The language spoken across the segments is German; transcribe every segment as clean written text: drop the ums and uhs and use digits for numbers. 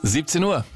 17 Uhr.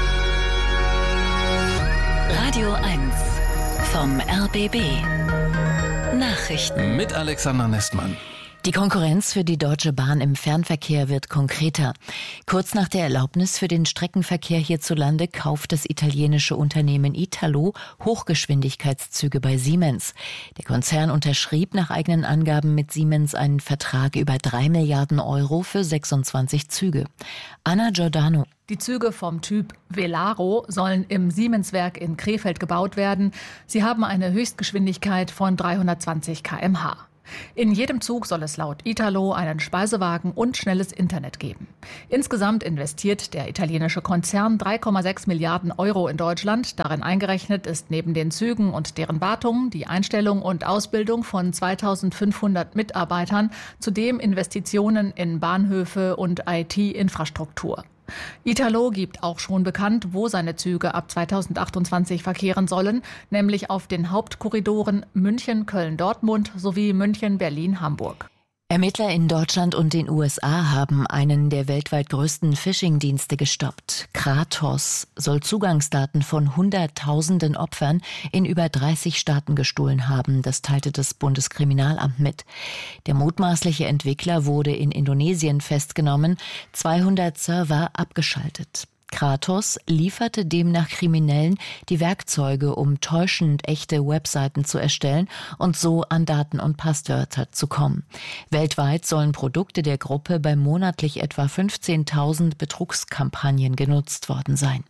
Radio 1 vom RBB. Nachrichten. Mit Alexander Nestmann. Die Konkurrenz für die Deutsche Bahn im Fernverkehr wird konkreter. Kurz nach der Erlaubnis für den Streckenverkehr hierzulande kauft das italienische Unternehmen Italo Hochgeschwindigkeitszüge bei Siemens. Der Konzern unterschrieb nach eigenen Angaben mit Siemens einen Vertrag über 3 Milliarden Euro für 26 Züge. Anna Giordano. Die Züge vom Typ Velaro sollen im Siemens-Werk in Krefeld gebaut werden. Sie haben eine Höchstgeschwindigkeit von 320 km/h. In jedem Zug soll es laut Italo einen Speisewagen und schnelles Internet geben. Insgesamt investiert der italienische Konzern 3,6 Milliarden Euro in Deutschland. Darin eingerechnet ist neben den Zügen und deren Wartung die Einstellung und Ausbildung von 2500 Mitarbeitern, zudem Investitionen in Bahnhöfe und IT-Infrastruktur. Italo gibt auch schon bekannt, wo seine Züge ab 2028 verkehren sollen, nämlich auf den Hauptkorridoren München, Köln, Dortmund sowie München, Berlin, Hamburg. Ermittler in Deutschland und den USA haben einen der weltweit größten Phishing-Dienste gestoppt. Kratos soll Zugangsdaten von Hunderttausenden Opfern in über 30 Staaten gestohlen haben, das teilte das Bundeskriminalamt mit. Der mutmaßliche Entwickler wurde in Indonesien festgenommen, 200 Server abgeschaltet. Kratos lieferte demnach Kriminellen die Werkzeuge, um täuschend echte Webseiten zu erstellen und so an Daten und Passwörter zu kommen. Weltweit sollen Produkte der Gruppe bei monatlich etwa 15.000 Betrugskampagnen genutzt worden sein.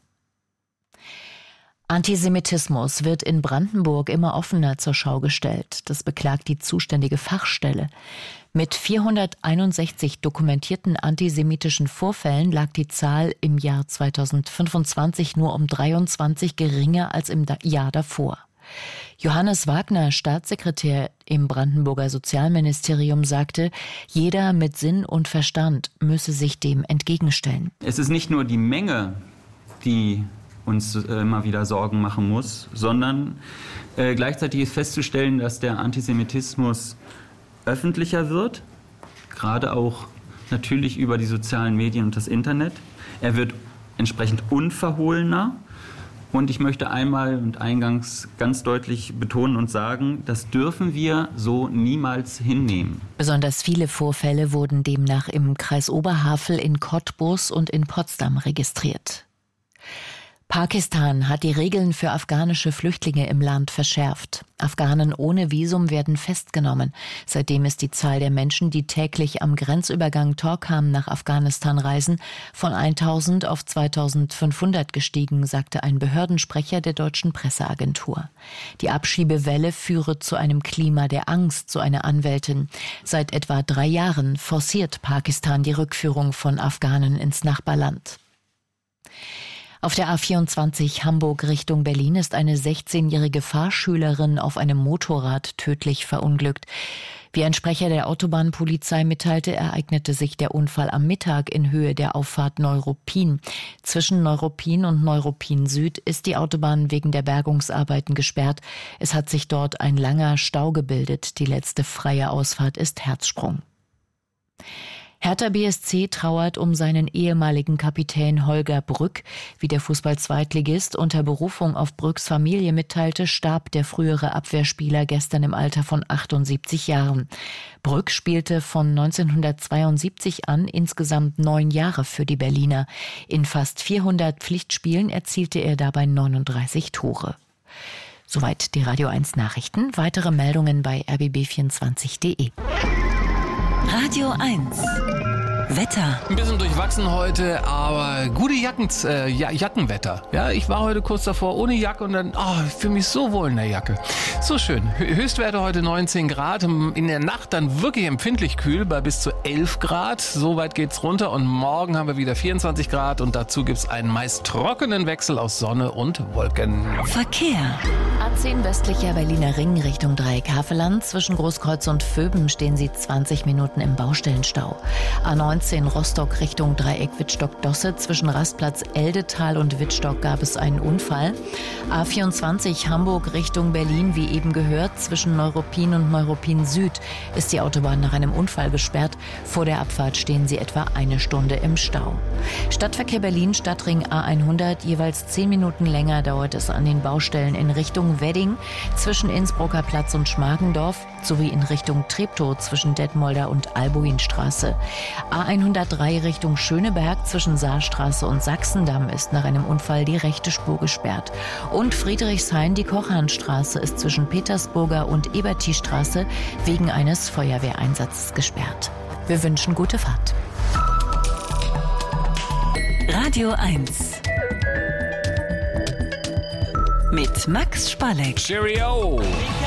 Antisemitismus wird in Brandenburg immer offener zur Schau gestellt. Das beklagt die zuständige Fachstelle. Mit 461 dokumentierten antisemitischen Vorfällen lag die Zahl im Jahr 2025 nur um 23 geringer als im Jahr davor. Johannes Wagner, Staatssekretär im Brandenburger Sozialministerium, sagte, jeder mit Sinn und Verstand müsse sich dem entgegenstellen. Es ist nicht nur die Menge, die uns immer wieder Sorgen machen muss, sondern gleichzeitig ist festzustellen, dass der Antisemitismus öffentlicher wird, gerade auch natürlich über die sozialen Medien und das Internet. Er wird entsprechend unverhohlener und ich möchte einmal und eingangs ganz deutlich betonen und sagen, das dürfen wir so niemals hinnehmen. Besonders viele Vorfälle wurden demnach im Kreis Oberhavel, in Cottbus und in Potsdam registriert. Pakistan hat die Regeln für afghanische Flüchtlinge im Land verschärft. Afghanen ohne Visum werden festgenommen. Seitdem ist die Zahl der Menschen, die täglich am Grenzübergang Torkham nach Afghanistan reisen, von 1.000 auf 2.500 gestiegen, sagte ein Behördensprecher der deutschen Presseagentur. Die Abschiebewelle führe zu einem Klima der Angst, so eine Anwältin. Seit etwa 3 Jahren forciert Pakistan die Rückführung von Afghanen ins Nachbarland. Auf der A24 Hamburg Richtung Berlin ist eine 16-jährige Fahrschülerin auf einem Motorrad tödlich verunglückt. Wie ein Sprecher der Autobahnpolizei mitteilte, ereignete sich der Unfall am Mittag in Höhe der Auffahrt Neuruppin. Zwischen Neuruppin und Neuruppin Süd ist die Autobahn wegen der Bergungsarbeiten gesperrt. Es hat sich dort ein langer Stau gebildet. Die letzte freie Ausfahrt ist Herzsprung. Hertha BSC trauert um seinen ehemaligen Kapitän Holger Brück. Wie der Fußball-Zweitligist unter Berufung auf Brücks Familie mitteilte, starb der frühere Abwehrspieler gestern im Alter von 78 Jahren. Brück spielte von 1972 an insgesamt 9 Jahre für die Berliner. In fast 400 Pflichtspielen erzielte er dabei 39 Tore. Soweit die Radio 1 Nachrichten. Weitere Meldungen bei rbb24.de. Radio 1 Wetter. Ein bisschen durchwachsen heute, aber gute Jackenwetter. Ja, ich war heute kurz davor ohne Jacke und dann, ich fühle mich so wohl in der Jacke. So schön. Höchstwerte heute 19 Grad. In der Nacht dann wirklich empfindlich kühl bei bis zu 11 Grad. So weit geht's runter und morgen haben wir wieder 24 Grad und dazu gibt's einen meist trockenen Wechsel aus Sonne und Wolken. Verkehr. A10 westlicher Berliner Ring Richtung Dreieck Havelland. Zwischen Großkreuz und Vöben stehen Sie 20 Minuten im Baustellenstau. A9 A19 Rostock Richtung Dreieck Wittstock-Dosse. Zwischen Rastplatz Eldetal und Wittstock gab es einen Unfall. A24 Hamburg Richtung Berlin, wie eben gehört. Zwischen Neuruppin und Neuruppin Süd ist die Autobahn nach einem Unfall gesperrt. Vor der Abfahrt stehen sie etwa eine Stunde im Stau. Stadtverkehr Berlin, Stadtring A100. Jeweils 10 Minuten länger dauert es an den Baustellen in Richtung Wedding zwischen Innsbrucker Platz und Schmargendorf sowie in Richtung Treptow zwischen Detmolder und Albuinstraße. A103 Richtung Schöneberg zwischen Saarstraße und Sachsendamm ist nach einem Unfall die rechte Spur gesperrt. Und Friedrichshain, die Kochhahnstraße ist zwischen Petersburger und Eberti-Straße wegen eines Feuerwehreinsatzes gesperrt. Wir wünschen gute Fahrt. Radio 1 mit Max Spalleck. Cheerio!